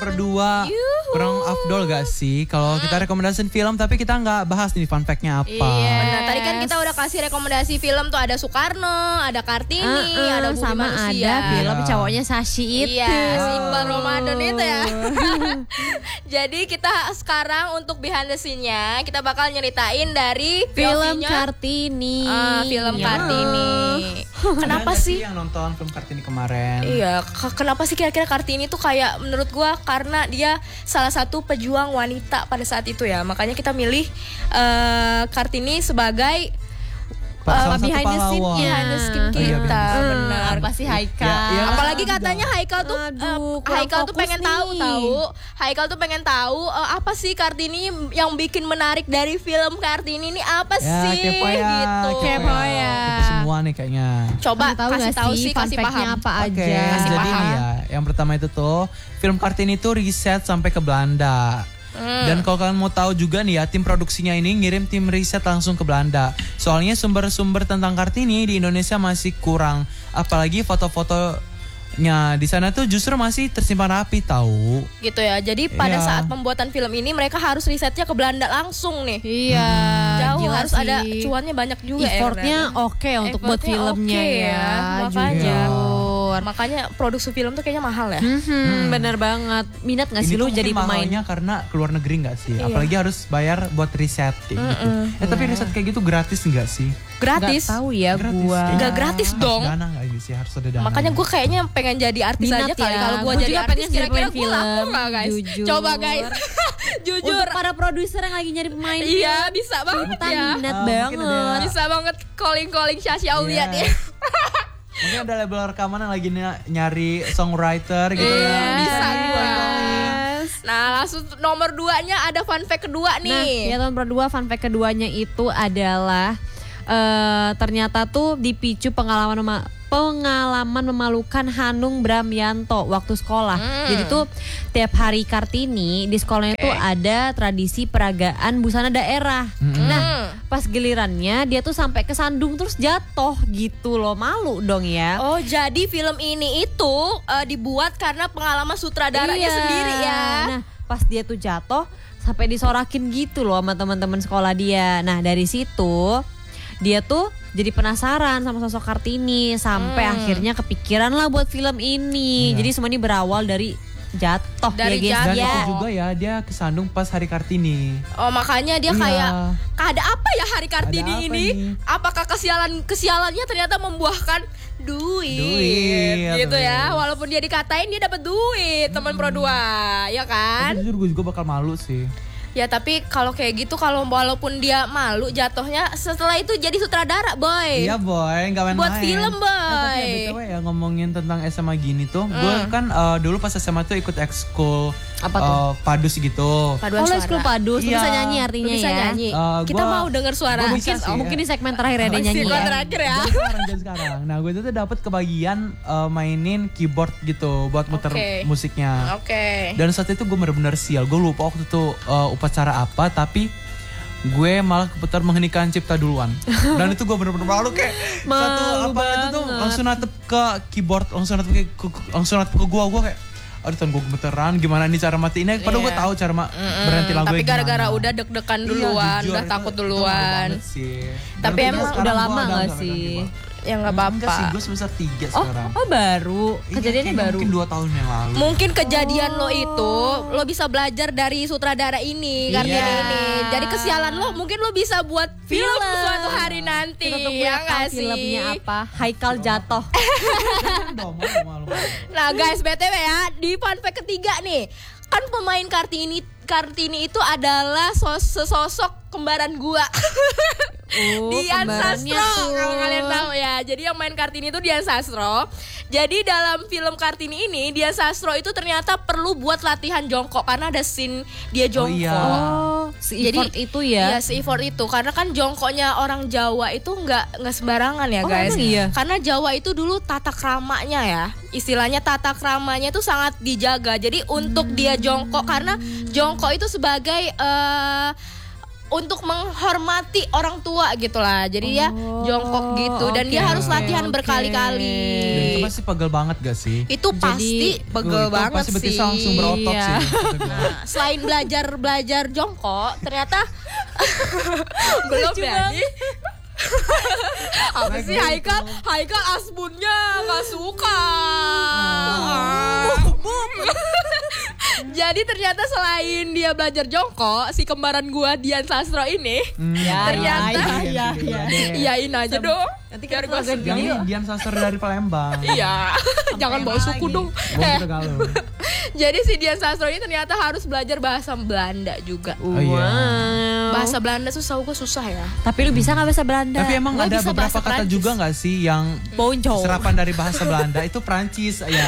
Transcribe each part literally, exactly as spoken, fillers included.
berdua kurang afdol gak sih kalau hmm. kita rekomendasiin film tapi kita nggak bahas nih fun fact-nya apa. Iya. Nah, tadi kan kita udah kasih rekomendasi film tuh ada Soekarno, ada Kartini, uh, uh, ada Bumi sama Manusia. ada film iya. cowoknya Sashi itu. Iya, si Iqbal Ramadan itu ya. Jadi kita sekarang untuk behind the scene-nya kita bakal nyeritain dari film P O V-nya, Kartini. Uh, film ya. Kartini. Kenapa Ada sih? yang nonton film Kartini kemarin? Iya, k- kenapa sih kira-kira Kartini tuh kayak menurut gua karena dia salah satu pejuang wanita pada saat itu ya. Makanya kita milih uh, Kartini sebagai Salah uh, satu behind the scene pahlawan. behind the scene Oh, iya, kita, bener. benar. Apa sih Haikal? Ya, iya. Apalagi katanya Haikal tuh Aduh, uh, kurang Haikal tuh fokus pengen nih. tahu tahu. Haikal tuh pengen tahu uh, apa sih Kartini yang bikin menarik dari film Kartini ini apa Ya, sih kepo ya, gitu. Kepo ya. Kepo semua nih kayaknya. Coba Kamu tahu kasih nggak tahu sih sih, fun kasih fact-nya paham. apa Oke, aja? Kasih jadi paham. nih ya, yang pertama itu tuh film Kartini tuh riset sampai ke Belanda. Hmm. Dan kalau kalian mau tahu juga nih ya, tim produksinya ini ngirim tim riset langsung ke Belanda. Soalnya sumber-sumber tentang Kartini di Indonesia masih kurang, apalagi foto-fotonya di sana tuh justru masih tersimpan rapi tahu. Gitu ya. Jadi pada Iya. saat pembuatan film ini mereka harus risetnya ke Belanda langsung nih. Iya, Jauh gila harus sih. ada cuannya banyak juga ya. Effortnya oke untuk buat Effortnya filmnya oke ya, ya, makanya. jujur. Makanya produksi film tuh kayaknya mahal ya. Hmm, bener banget. Minat gak sih Ini lu tuh jadi mungkin pemain? mahalnya karena keluar negeri nggak sih? Iya. Apalagi harus bayar buat riset kayak gitu. Eh tapi riset kayak gitu gratis nggak sih? Gratis. Gak tahu ya Gratis, gua. kayaknya. Nggak gratis Harus dong. Dana nggak sih? Harus ada dana. Makanya gue kayaknya pengen jadi artis Minat aja kali. ya. Kalau gue Gua jadi juga artis pengen jadi kira-kira pemain gue laku film, nggak guys? jujur. Coba guys. Jujur. Untuk para produser yang lagi nyari pemain, Iya bisa banget kita ya. minat Ah, mungkin banget. ada- Bisa banget calling-calling Syasya Aulia Iya. nih. Mungkin ada label rekaman yang lagi ny- nyari songwriter gitu Iya, ya. bisa nih, juga. calling-calling. Nah langsung nomor duanya ada fun fact kedua Nah, nih. ya nomor dua fun fact keduanya itu adalah eh, ternyata tuh dipicu pengalaman mema- pengalaman memalukan Hanung Bramyanto waktu sekolah. Hmm. Jadi tuh tiap hari Kartini di sekolahnya tuh ada tradisi peragaan busana daerah. Nah, pas gilirannya dia tuh sampai kesandung terus jatuh gitu loh, malu dong ya. Oh jadi film ini itu eh, dibuat karena pengalaman sutradaranya Iya. sendiri ya. Nah, pas dia tuh jatuh sampai disorakin gitu loh sama teman-teman sekolah dia. Nah, dari situ dia tuh jadi penasaran sama sosok Kartini sampai Hmm. akhirnya kepikiran lah buat film ini. Iya. Jadi semua ini berawal dari jatuh Dari ya guys. jatuh. Dan Ya. itu juga ya dia kesandung pas hari Kartini. Oh makanya dia Iya. kayak ada apa ya hari Kartini Ada apa ini? nih? Apakah kesialan kesialannya ternyata membuahkan duit, Duit, gitu ya? terus. Walaupun dia dikatain dia dapat duit teman Pro dua, ya kan? Tapi jujur gue juga bakal malu sih. Ya tapi kalau kayak gitu kalau walaupun dia malu jatuhnya setelah itu jadi sutradara boy. Iya boy, nggak main-main. Buat film, boy. Eh, tapi ya B T W ya ngomongin tentang S M A gini tuh, gue kan eh, dulu pas S M A tuh ikut ekskul Apa tuh? eh, padus gitu. Paduan Oh, lo suara. ekskul padus, lu Iya. bisa nyanyi Lu artinya bisa ya. nyanyi. Eh, Kita gua- mau denger suara. gua Mungkin, bisa sih, mungkin ya. di segmen terakhir ada Oh, nyanyi segmen ya. terakhir ya. Jangan sekarang, jangan sekarang. Nah gue tuh dapat kebagian eh, mainin keyboard gitu buat muter Oke. musiknya. Oke. Dan saat itu gue bener-bener sial. Gue lupa waktu itu eh, upacara apa, tapi gue malah keputar mengheningkan cipta duluan. Dan itu gue bener-bener malu kayak satu Malu apa itu tuh banget. langsung natep ke keyboard, langsung natep ke, ke- langsung natep ke gue. Gue kayak aduh tahun gue gemeteran gimana nih cara matiin. Padahal gue Iya. tahu cara ma- berhenti lagu. Tapi gara-gara udah deg-degan duluan, udah takut duluan. Tapi emang udah lama nggak sih? Ya nggak Enggak sih, apa-apa. gue semester tiga Oh, sekarang. oh baru. Iya, Kejadiannya kayaknya baru. Mungkin dua tahun yang lalu. Mungkin kejadian lo itu lo bisa belajar dari sutradara ini, Kartini Iya. ini. Jadi kesialan lo mungkin lo bisa buat film, Film. suatu hari nanti. Kita tunggu Ya ya nggak kan sih? filmnya apa? Haikal jatuh. Dong, malu, malu. Nah guys, B T W ya, di fun fact ketiga nih, kan pemain Kartini Kartini itu adalah sos- sesosok kembaran gua. Oh, Dian kembarannya Sastro tuh. kalau kalian tahu ya. Jadi yang main Kartini itu Dian Sastro. Jadi dalam film Kartini ini Dian Sastro itu ternyata perlu buat latihan jongkok karena ada scene dia jongkok. iya. Oh, si Jadi effort itu ya. Iya, si effort itu karena kan jongkoknya orang Jawa itu nggak nggak sembarangan ya Oh, guys. emang iya? Karena Jawa itu dulu tata kramanya ya. Istilahnya tata kramanya itu sangat dijaga. Jadi untuk dia jongkok karena jongkok itu sebagai eh untuk menghormati orang tua gitu lah. Jadi dia Oh, jongkok gitu dan oke, dia harus oke, latihan oke. berkali-kali. Dan itu pasti pegel banget gak sih? Itu pasti Tuh, pegel itu banget pasti sih. betisnya langsung berotot Iya. sih. Nah, selain belajar belajar jongkok, ternyata belum ya. Di- Apa sih Haikal? Haikal asbunnya nggak suka. Jadi ternyata selain dia belajar jongkok, si kembaran gua Dian Sastro ini, Ya, ternyata ya, ya, ya, ya. iyain aja dong. Nanti Biar kita gua agak Yang ini Iya. Dian Sastro dari Palembang. Iya, jangan bawa suku lagi. dong. Gua Eh, Tagalog. jadi si Dian Sastro ini ternyata harus belajar bahasa Belanda juga. Oh, iya. Wow. Bahasa Belanda tuh setahu gue susah ya. Tapi lu bisa nggak bahasa Belanda? Tapi emang Gua ada bisa beberapa bahasa kata Prancis. juga gak sih yang Bonjour. serapan dari bahasa Belanda itu Prancis ya.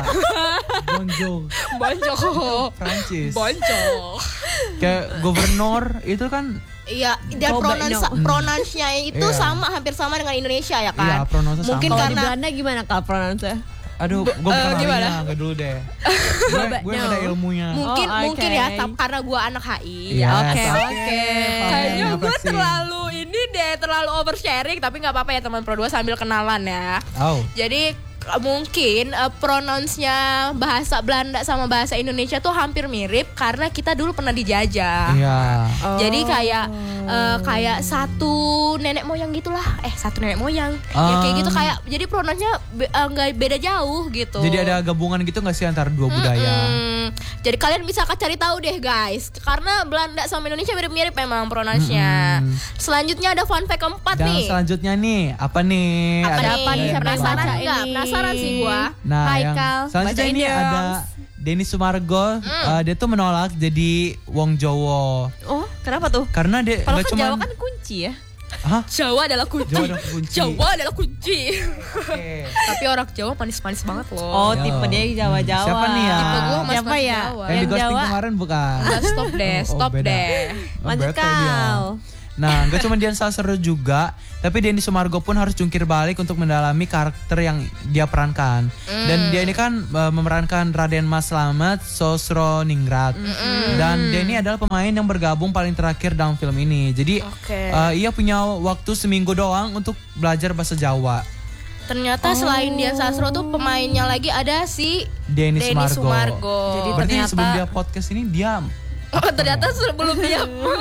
Bonjour. Bonjour. Prancis. Bonjour. Kayak gubernur itu kan Iya, dan Coba, pronounce no. pronounce-nya itu Iya. sama hampir sama dengan Indonesia ya Iya, kan? pronounce Mungkin sama. Kalau di karena Belanda gimana kalau pronounce? aduh, gue Eh, bukan gimana? ahlinya, gak dulu deh. Gue gue No. ada ilmunya. mungkin Oh, oke. mungkin ya tap- karena gua anak H I. Iya, Oke, oke. oke. Kayaknya Apa gue sih? terlalu ini deh, terlalu oversharing, tapi nggak apa-apa ya teman pro dua sambil kenalan ya. Oh. Jadi eh, mungkin uh, pronounce-nya bahasa Belanda sama bahasa Indonesia tuh hampir mirip karena kita dulu pernah dijajah. Iya. Jadi kayak eh, kayak satu nenek moyang gitulah. Eh, satu nenek moyang. Ya kayak gitu kayak jadi pronounce-nya be- eh, nggak beda jauh gitu. Jadi ada gabungan gitu gak sih antara dua budaya? Hmm, jadi kalian bisa cari tahu deh guys, karena Belanda sama Indonesia mirip-mirip memang pronounce-nya. Mm-mm. Selanjutnya ada fun fact keempat Dan nih. selanjutnya nih, apa nih? Apa Ada nih? apa nih? yang Siapa yang Penasaran baca nggak? ini? Penasaran sih gua. Nah, Haikal, yang selanjutnya bacain ini dong. ada Denny Sumargo. Uh, dia tuh menolak jadi Wong Jowo Oh, kenapa tuh? karena dia Kalau nggak kan cuman Jawa kan kunci ya. Hah? Jawa adalah kunci. Jawa adalah kunci. Jawa adalah kunci. Oke. Tapi orang Jawa manis-manis banget loh. Oh, Ya. tipe dia Jawa-Jawa. Siapa nih ya? Tipe gua mas Siapa ya? Jawa. Yang di Yang ghosting Jawa. kemarin bukan? Udah, stop deh, Oh, oh, stop beda. deh. Oh, Lanjut bete dia. kau. Nah, gak cuma Dian Sastro juga, tapi Denny Sumargo pun harus jungkir balik untuk mendalami karakter yang dia perankan. Dan dia ini kan uh, memerankan Raden Mas Slamet Sosro Ningrat. Dan Denny adalah pemain yang bergabung paling terakhir dalam film ini. Jadi Oke. uh, ia punya waktu seminggu doang untuk belajar bahasa Jawa. Ternyata selain Dian Sastro tuh pemainnya lagi ada si Denny Denny Sumargo. Sumargo. Jadi Berarti ternyata- sebelum dia podcast ini dia Oh, ternyata sebelum dia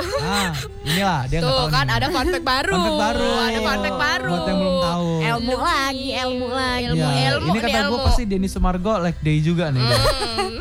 ah inilah dia nggak tuh tahu kan nih. ada fun fact baru. Fun fact baru. Ada fun fact baru. Buat yang belum tahu. Ilmu lagi, ilmu lagi. Ilmu, Ya, ilmu, ini kata nih, gue ilmu. pasti Denny Sumargo like day juga nih. Hmm.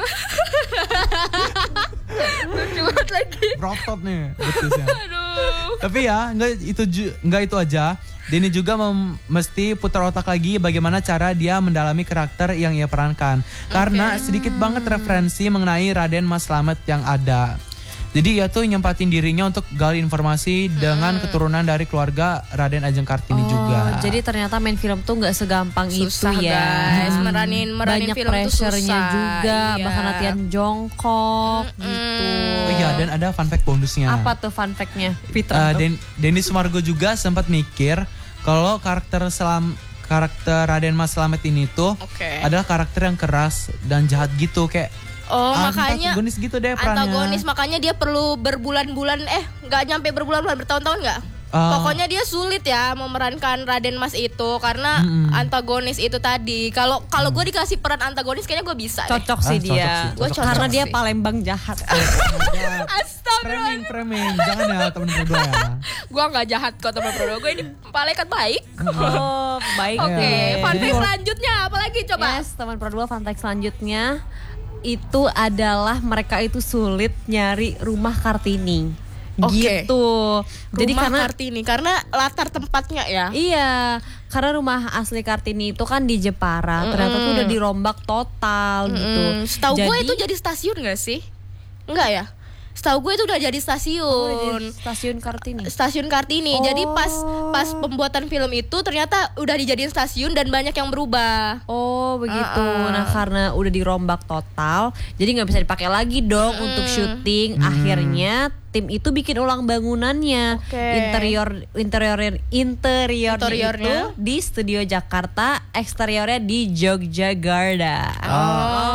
Lucu banget lagi. Berotot nih betisnya. Aduh. Tapi ya nggak itu ju- nggak itu aja. Denny juga mem- mesti putar otak lagi bagaimana cara dia mendalami karakter yang ia perankan. Karena sedikit banget referensi mengenai Raden Mas Slamet yang ada. Jadi ia tuh nyempatin dirinya untuk gali informasi dengan keturunan dari keluarga Raden Ajeng Kartini Oh, juga. jadi ternyata main film tuh nggak segampang Susah, itu ya. guys. Meranin- meranin Banyak film tuh pressure-nya susah. juga, Iya. bahkan latihan jongkok gitu. Oh iya, dan ada fun fact bonusnya. Apa tuh fun fact-nya? Peter. Uh, Den- Denny Sumargo juga sempat mikir kalau karakter selam karakter Raden Mas Slamet ini tuh Oke. adalah karakter yang keras dan jahat gitu kayak Oh, makanya antagonis gitu deh perannya. antagonis, makanya dia perlu berbulan-bulan eh nggak nyampe berbulan-bulan, bertahun-tahun nggak? Uh, Pokoknya dia sulit ya memerankan Raden Mas itu karena Mm-mm. antagonis itu tadi. Kalau kalau gue dikasih peran antagonis kayaknya gue bisa. deh. Cocok Ah, sih cocok dia. sih, Gua cocok cocok Karena dia sih. Palembang jahat. Astagfirullah. Framing, framing, jangan ya temen berdua ya. Gue nggak jahat kok teman bro. Gue ini malaikat baik. Oh, baik. Oke, Iya. fun Jadi fact wal- selanjutnya apa lagi coba? Yes, teman Pro dua fun fact selanjutnya itu adalah mereka itu sulit nyari rumah Kartini. Oke. Gitu. Jadi Rumah karena Kartini karena latar tempatnya ya. iya, karena rumah asli Kartini itu kan di Jepara. Ternyata tuh udah dirombak total gitu. Mm, setahu gue Jadi- itu jadi stasiun gak sih? Enggak ya? Setahu gue itu udah jadi Oh, stasiun. di stasiun Kartini. Stasiun Kartini. Oh. Jadi pas pas pembuatan film itu ternyata udah dijadiin stasiun dan banyak yang berubah. Oh begitu. Uh-uh. Nah karena udah dirombak total, jadi nggak bisa dipakai lagi dong untuk syuting. Akhirnya tim itu bikin ulang bangunannya, Oke. interior interior interiornya, Interiornya? itu di studio Jakarta, eksteriornya di Yogyakarta. Oh. Di di mana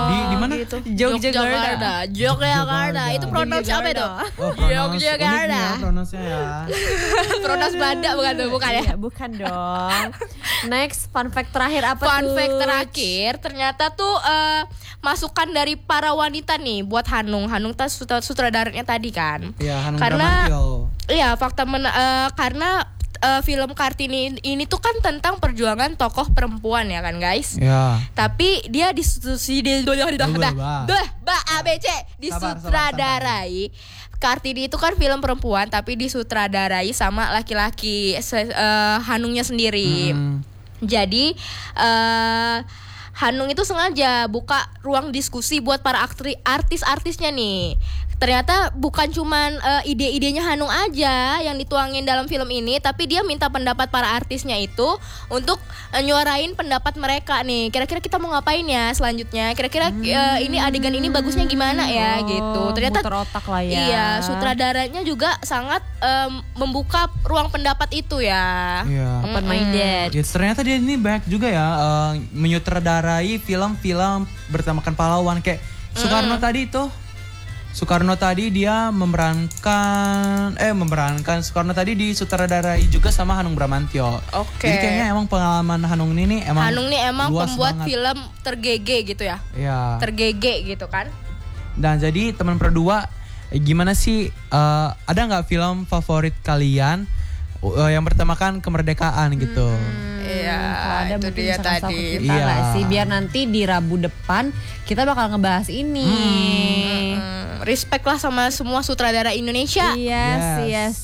Gimana? Gitu. Yogyakarta. Yogyakarta. Itu pronounce apa itu? Oh, pronounce Yogyakarta. unik ya pronounce-nya ya. Pronounce Banda bukan tuh, bukan ya? Iya, bukan dong. Next, fun fact terakhir apa Fun tuh? fact terakhir, ternyata tuh eh, masukan dari para wanita nih buat Hanung. Hanung tas sutra- sutradaranya tadi kan. Iya, Hanung Karena Bramantyo. iya fakta men- eh, karena eh, film Kartini ini tuh kan tentang perjuangan tokoh perempuan ya kan guys. Ya. Tapi dia disusi di Bah. bah A B C Sabar, disutradarai. Kartini itu kan film perempuan tapi disutradarai sama laki-laki se- eh, Hanungnya sendiri. Hmm. Jadi eh Hanung itu sengaja buka ruang diskusi buat para aktri artis-artisnya nih. Ternyata bukan cuman eh, ide-idenya Hanung aja yang dituangin dalam film ini, tapi dia minta pendapat para artisnya itu untuk eh, nyuarain pendapat mereka nih. Kira-kira kita mau ngapain ya selanjutnya? Kira-kira eh, ini adegan ini bagusnya gimana ya Oh, gitu. Ternyata muter otak lah ya. Iya, sutradaranya juga sangat em, membuka ruang pendapat itu ya. Iya. Open minded. Ya, ternyata dia ini banyak juga ya eh, menyutradarai film-film bertemakan pahlawan kayak Soekarno tadi tuh. Soekarno tadi dia memerankan eh memerankan Soekarno tadi disutradarai juga sama Hanung Bramantyo. Oke. Jadi kayaknya emang pengalaman Hanung ini nih emang Hanung nih emang luas pembuat banget. film tergege gitu ya. Iya. Tergege gitu kan. Dan jadi teman berdua eh, gimana sih eh, ada nggak film favorit kalian eh, yang bertemakan kemerdekaan gitu? Iya, Kalau ada itu mungkin dia bisa kasih tahu tadi. ke kita Iya. nggak sih, biar nanti di Rabu depan kita bakal ngebahas ini. Hmm, respect lah sama semua sutradara Indonesia. Yes, Yes. yes,